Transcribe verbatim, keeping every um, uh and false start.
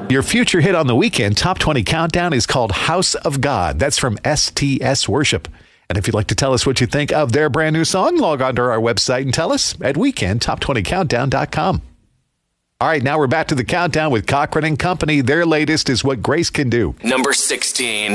Your future hit on the weekend Top twenty Countdown is called House of God. That's from S T S Worship. And if you'd like to tell us what you think of their brand new song, log on to our website and tell us at weekend top twenty countdown dot com. All right, now we're back to the countdown with Cochran and Company. Their latest is What Grace Can Do. Number sixteen.